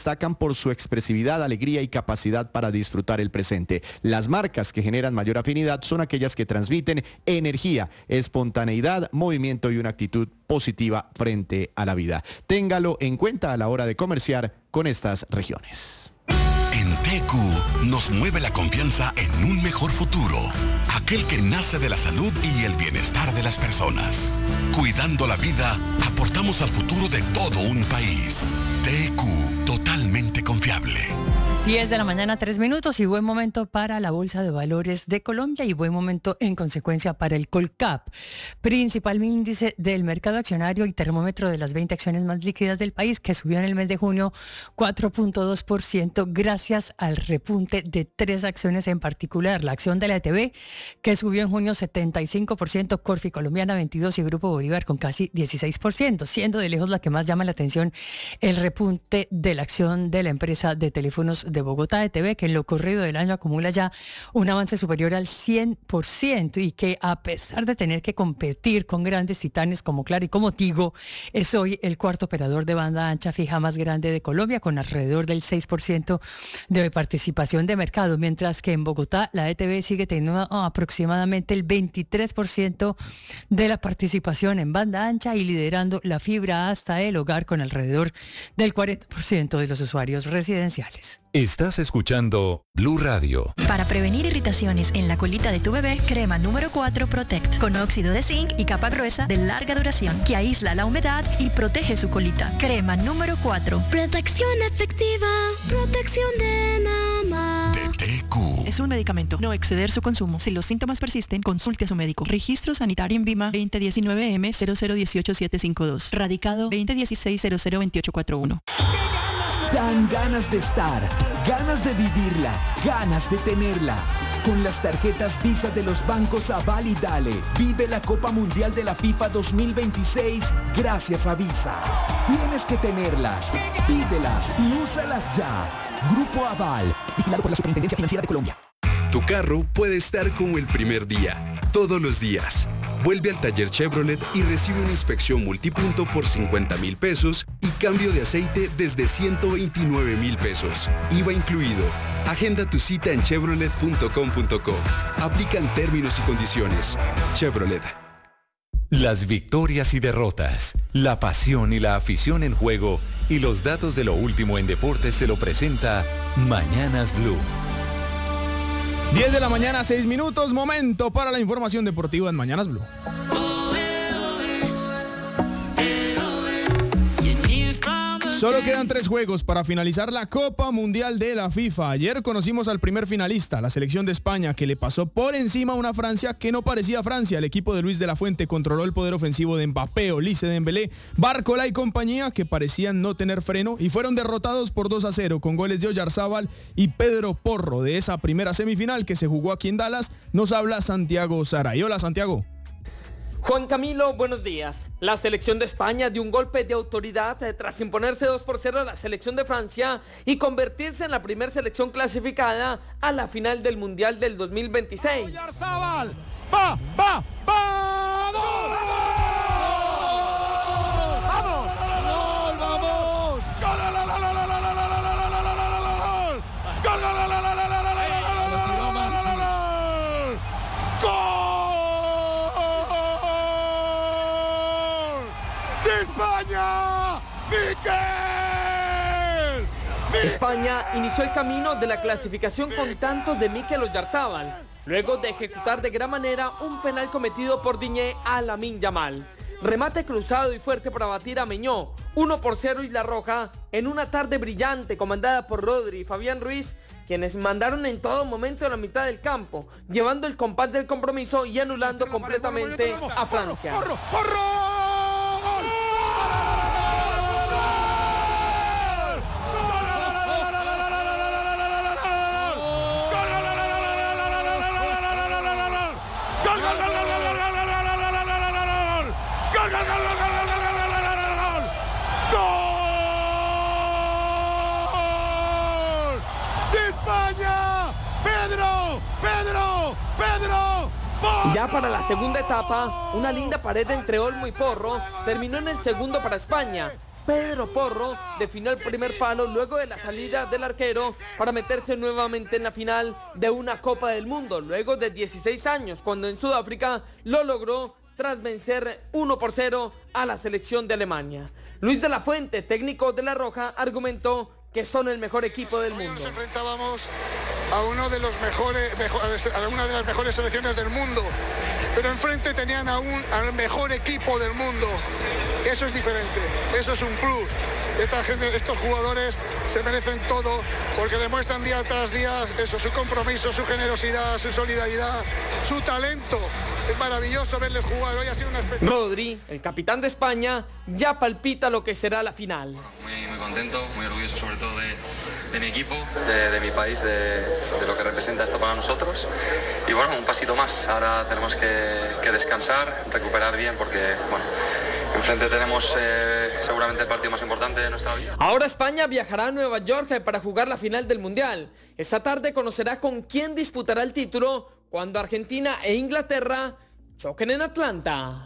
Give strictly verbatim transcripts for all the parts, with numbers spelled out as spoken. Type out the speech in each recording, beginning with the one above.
destacan por su expresividad, alegría y capacidad para disfrutar el presente. Las marcas que generan mayor afinidad son aquellas que transmiten energía, espontaneidad, movimiento y una actitud positiva frente a la vida. Téngalo en cuenta a la hora de comerciar con estas regiones. En T Q nos mueve la confianza en un mejor futuro, aquel que nace de la salud y el bienestar de las personas. Cuidando la vida, aportamos al futuro de todo un país. T Q, totalmente confiable. diez de la mañana, tres minutos y buen momento para la Bolsa de Valores de Colombia y buen momento en consecuencia para el Colcap, principal índice del mercado accionario y termómetro de las veinte acciones más líquidas del país, que subió en el mes de junio cuatro punto dos por ciento gracias al repunte de tres acciones en particular. La acción de la E T B, que subió en junio setenta y cinco por ciento, Corfi Colombiana veintidós por ciento y Grupo Bolívar con casi dieciséis por ciento, siendo de lejos la que más llama la atención el repunte de la acción de la empresa de teléfonos de Bogotá, E T B, que en lo corrido del año acumula ya un avance superior al cien por ciento y que a pesar de tener que competir con grandes titanes como Claro y como Tigo, es hoy el cuarto operador de banda ancha fija más grande de Colombia, con alrededor del seis por ciento de participación de mercado, mientras que en Bogotá la E T B sigue teniendo aproximadamente el veintitrés por ciento de la participación en banda ancha y liderando la fibra hasta el hogar con alrededor del cuarenta por ciento de los usuarios residenciales. Estás escuchando Blue Radio. Para prevenir irritaciones en la colita de tu bebé, crema número cuatro Protect, con óxido de zinc y capa gruesa de larga duración, que aísla la humedad y protege su colita. Crema número cuatro. Protección efectiva, protección de mamá. De T Q. Es un medicamento, no exceder su consumo. Si los síntomas persisten, consulte a su médico. Registro sanitario en Vima veinte diecinueve M cero cero uno ocho siete cinco dos. Radicado veinte dieciséis cero cero veintiocho cuarenta y uno. Dan ganas de estar, ganas de vivirla, ganas de tenerla. Con las tarjetas Visa de los bancos Aval y Dale, vive la Copa Mundial de la FIFA dos mil veintiséis gracias a Visa. Tienes que tenerlas, pídelas y úsalas ya. Grupo Aval, vigilado por la Superintendencia Financiera de Colombia. Tu carro puede estar como el primer día, todos los días. Vuelve al taller Chevrolet y recibe una inspección multipunto por cincuenta mil pesos y cambio de aceite desde ciento veintinueve mil pesos. I V A incluido. Agenda tu cita en chevrolet punto com punto co. Aplican términos y condiciones. Chevrolet. Las victorias y derrotas, la pasión y la afición en juego y los datos de lo último en deportes se lo presenta Mañanas Blue. diez de la mañana, seis minutos, momento para la información deportiva en Mañanas Blue. Solo quedan tres juegos para finalizar la Copa Mundial de la FIFA. Ayer conocimos al primer finalista, la selección de España, que le pasó por encima a una Francia que no parecía Francia. El equipo de Luis de la Fuente controló el poder ofensivo de Mbappé, Olise, Dembélé, Barcola y compañía, que parecían no tener freno y fueron derrotados por dos a cero con goles de Oyarzábal y Pedro Porro. De esa primera semifinal que se jugó aquí en Dallas, nos habla Santiago Saray. Hola, Santiago. Juan Camilo, buenos días. La selección de España dio un golpe de autoridad eh, tras imponerse dos por cero a la selección de Francia y convertirse en la primera selección clasificada a la final del Mundial del dos mil veintiséis. Oyarzábal, va, va, va, ¡gol! ¡Vamos! ¡Gol, vamos! ¡Gol, la, la, la, la, la, la, la, la, la, la, la, la, la, la! ¡Gol, la, la, la, la, la, la, la, la, la! ¡Gol! España, Mikel. España inició el camino de la clasificación con tantos de Mikel Oyarzábal, luego de ejecutar de gran manera un penal cometido por Digne a Lamine Yamal. Remate cruzado y fuerte para batir a Meñó, uno por cero y La Roja, en una tarde brillante comandada por Rodri y Fabián Ruiz, quienes mandaron en todo momento a la mitad del campo, llevando el compás del compromiso y anulando completamente a Francia. ¡Porro, porro! Ya para la segunda etapa, una linda pared entre Olmo y Porro terminó en el segundo para España. Pedro Porro definió el primer palo luego de la salida del arquero para meterse nuevamente en la final de una Copa del Mundo, luego de dieciséis años, cuando en Sudáfrica lo logró tras vencer uno por cero a la selección de Alemania. Luis de la Fuente, técnico de La Roja, argumentó que son el mejor equipo del mundo. Nos enfrentábamos a uno de los mejores, mejores, a una de las mejores selecciones del mundo, pero enfrente tenían a un, al mejor equipo del mundo. Eso es diferente, eso es un plus. Esta gente, estos jugadores se merecen todo porque demuestran día tras día eso, su compromiso, su generosidad, su solidaridad, su talento. Es maravilloso verles jugar. Hoy ha sido una experiencia. Rodri, el capitán de España, ya palpita lo que será la final. Muy, muy contento, muy orgulloso sobre todo de, de mi equipo, de, de mi país, de, de lo que representa esto para nosotros. Y bueno, un pasito más. Ahora tenemos que, que descansar, recuperar bien porque, bueno, enfrente tenemos eh, seguramente el partido más importante de nuestra vida. Ahora España viajará a Nueva York para jugar la final del Mundial. Esta tarde conocerá con quién disputará el título cuando Argentina e Inglaterra choquen en Atlanta.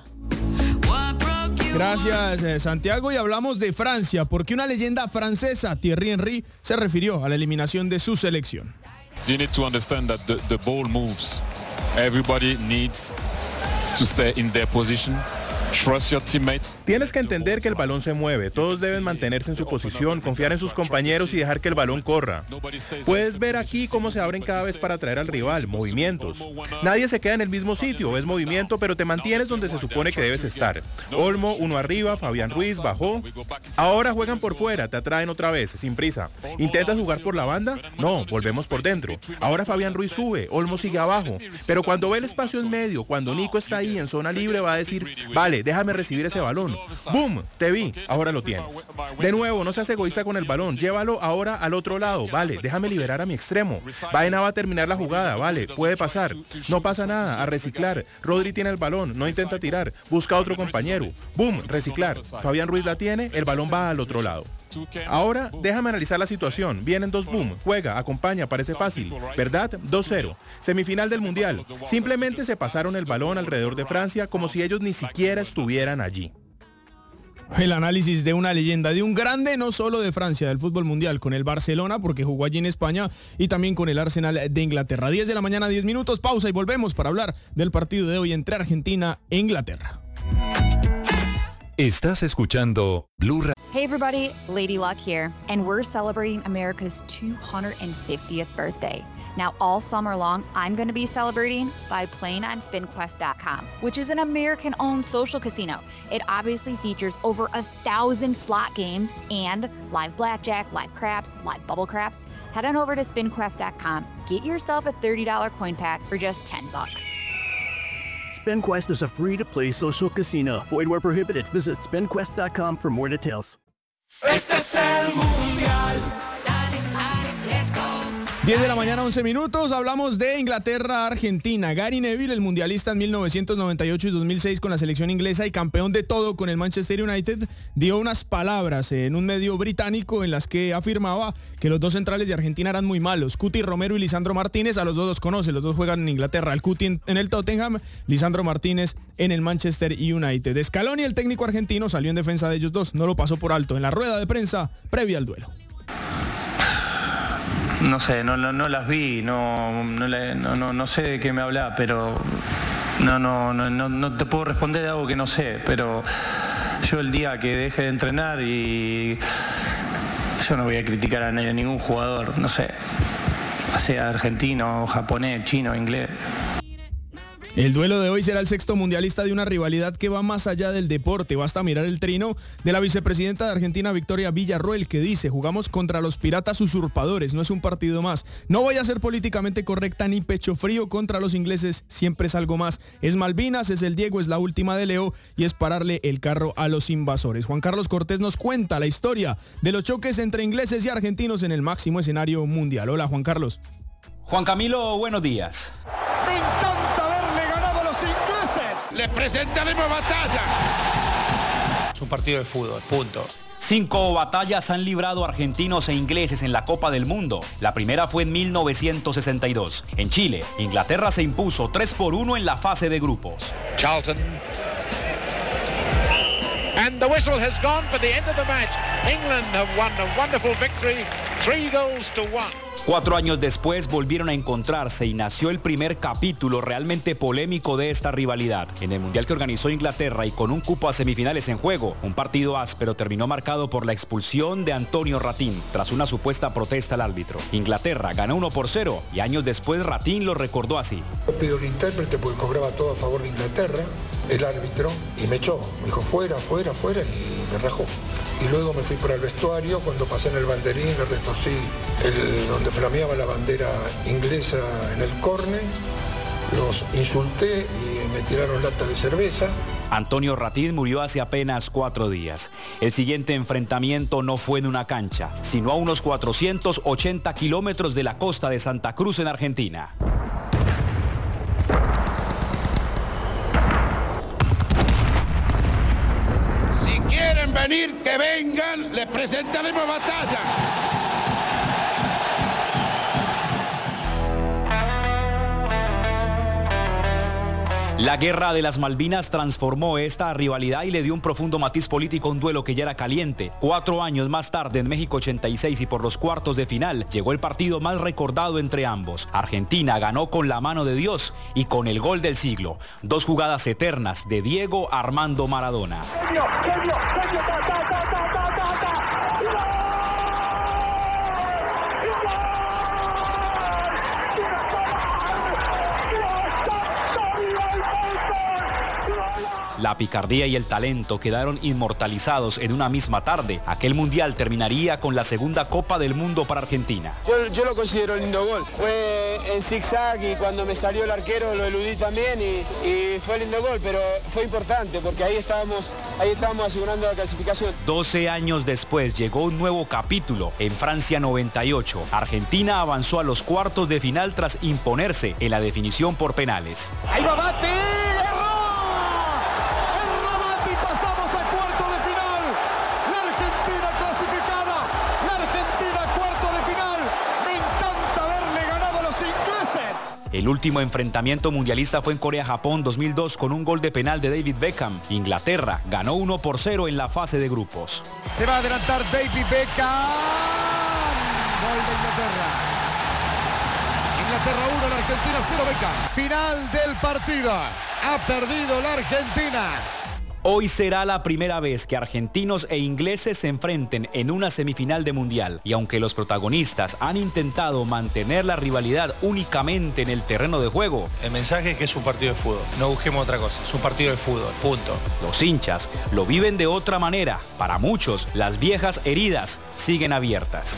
Gracias, eh, Santiago. Y hablamos de Francia, porque una leyenda francesa, Thierry Henry, se refirió a la eliminación de su selección. You need to understand that the, the ball moves. Everybody needs to stay in their position. Trust your teammates. Tienes que entender que el balón se mueve, todos deben mantenerse en su posición, confiar en sus compañeros y dejar que el balón corra. Puedes ver aquí cómo se abren cada vez para atraer al rival, movimientos. Nadie se queda en el mismo sitio, es movimiento, pero te mantienes donde se supone que debes estar. Olmo, uno arriba, Fabián Ruiz, bajó. Ahora juegan por fuera, te atraen otra vez, sin prisa. ¿Intentas jugar por la banda? No, volvemos por dentro. Ahora Fabián Ruiz sube, Olmo sigue abajo. Pero cuando ve el espacio en medio, cuando Nico está ahí en zona libre, va a decir, vale, déjame recibir ese balón. ¡Bum! Te vi, ahora lo tienes. De nuevo, no seas egoísta con el balón, llévalo ahora al otro lado. Vale, déjame liberar a mi extremo. Baena va a terminar la jugada, vale, puede pasar. No pasa nada, a reciclar. Rodri tiene el balón, no intenta tirar. Busca a otro compañero. ¡Bum! Reciclar. Fabián Ruiz la tiene, el balón va al otro lado. Ahora, déjame analizar la situación. Vienen dos boom, juega, acompaña, parece fácil, ¿verdad? dos cero. Semifinal del Mundial. Simplemente se pasaron el balón alrededor de Francia como si ellos ni siquiera estuvieran allí. El análisis de una leyenda, de un grande no solo de Francia, del fútbol mundial, con el Barcelona, porque jugó allí en España, y también con el Arsenal de Inglaterra. diez de la mañana, diez minutos, pausa y volvemos para hablar del partido de hoy entre Argentina e Inglaterra. Estás escuchando Blue Radio. Hey everybody, Lady Luck here, and we're celebrating America's two hundred fiftieth birthday. Now all summer long, I'm going to be celebrating by playing on spin quest dot com, which is an American-owned social casino. It obviously features over a thousand slot games and live blackjack, live craps, live bubble craps. Head on over to spin quest dot com, get yourself a thirty dollars coin pack for just ten bucks. SpinQuest is a free-to-play social casino. Void where prohibited. Visit spin quest dot com for more details. Este es el Mundial. Dale, dale, let's go. diez de la mañana, once minutos, hablamos de Inglaterra-Argentina. Gary Neville, el mundialista en mil novecientos noventa y ocho y dos mil seis con la selección inglesa y campeón de todo con el Manchester United, dio unas palabras en un medio británico en las que afirmaba que los dos centrales de Argentina eran muy malos. Cuti Romero y Lisandro Martínez, a los dos los conoce, los dos juegan en Inglaterra. El Cuti en, en el Tottenham, Lisandro Martínez en el Manchester United. Scaloni, el técnico argentino, salió en defensa de ellos dos, no lo pasó por alto en la rueda de prensa previa al duelo. No sé, no, no, no las vi, no, no, no, no, no sé de qué me habla, pero no, no, no, no, no te puedo responder de algo que no sé, pero yo el día que deje de entrenar y yo no voy a criticar a ningún jugador, no sé, sea argentino, japonés, chino, inglés. El duelo de hoy será el sexto mundialista de una rivalidad que va más allá del deporte. Basta mirar el trino de la vicepresidenta de Argentina, Victoria Villarroel, que dice: jugamos contra los piratas usurpadores, no es un partido más. No voy a ser políticamente correcta ni pecho frío contra los ingleses, siempre es algo más. Es Malvinas, es el Diego, es la última de Leo y es pararle el carro a los invasores. Juan Carlos Cortés nos cuenta la historia de los choques entre ingleses y argentinos en el máximo escenario mundial. Hola, Juan Carlos. Juan Camilo, buenos días. Me encanta haberle ganado a los ingleses. Les presentaremos batalla. Es un partido de fútbol, punto. Cinco batallas han librado argentinos e ingleses en la Copa del Mundo. La primera fue en mil novecientos sesenta y dos. En Chile, Inglaterra se impuso tres por uno en la fase de grupos. Charlton. And the whistle has gone for the end of the match. England have won a wonderful victory, three goals to one. Cuatro años después volvieron a encontrarse y nació el primer capítulo realmente polémico de esta rivalidad. En el Mundial que organizó Inglaterra y con un cupo a semifinales en juego, un partido áspero terminó marcado por la expulsión de Antonio Ratín tras una supuesta protesta al árbitro. Inglaterra ganó uno por cero y años después Ratín lo recordó así. Yo pido el intérprete porque cobraba todo a favor de Inglaterra, el árbitro, y me echó. Me dijo fuera, fuera, fuera y me rajó. Y luego me fui para el vestuario, cuando pasé en el banderín le retorcí el, donde flameaba la bandera inglesa en el córner, los insulté y me tiraron lata de cerveza. Antonio Ratín murió hace apenas cuatro días. El siguiente enfrentamiento no fue en una cancha, sino a unos cuatrocientos ochenta kilómetros de la costa de Santa Cruz en Argentina. Quieren venir, que vengan, les presentaremos batalla. La guerra de las Malvinas transformó esta rivalidad y le dio un profundo matiz político a un duelo que ya era caliente. Cuatro años más tarde, en México ochenta y seis y por los cuartos de final, llegó el partido más recordado entre ambos. Argentina ganó con la mano de Dios y con el gol del siglo. Dos jugadas eternas de Diego Armando Maradona. ¡Genio, genio, genio, ta, ta, ta, ta, ta, ta! La picardía y el talento quedaron inmortalizados en una misma tarde. Aquel mundial terminaría con la segunda Copa del Mundo para Argentina. Yo, yo lo considero lindo gol. Fue en zigzag y cuando me salió el arquero lo eludí también y, y fue lindo gol, pero fue importante porque ahí estábamos, ahí estábamos asegurando la clasificación. doce años después llegó un nuevo capítulo. En Francia noventa y ocho, Argentina avanzó a los cuartos de final tras imponerse en la definición por penales. ¡Ahí va Bate! Pasamos a cuarto de final. La Argentina clasificada. La Argentina cuarto de final. Me encanta haberle ganado a los ingleses. El último enfrentamiento mundialista fue en Corea-Japón dos mil dos con un gol de penal de David Beckham. Inglaterra ganó uno por cero en la fase de grupos. Se va a adelantar David Beckham. Gol de Inglaterra. Inglaterra uno, la Argentina cero, Beckham. Final del partido. Ha perdido la Argentina. Hoy será la primera vez que argentinos e ingleses se enfrenten en una semifinal de mundial. Y aunque los protagonistas han intentado mantener la rivalidad únicamente en el terreno de juego, el mensaje es que es un partido de fútbol. No busquemos otra cosa. Es un partido de fútbol. Punto. Los hinchas lo viven de otra manera. Para muchos, las viejas heridas siguen abiertas.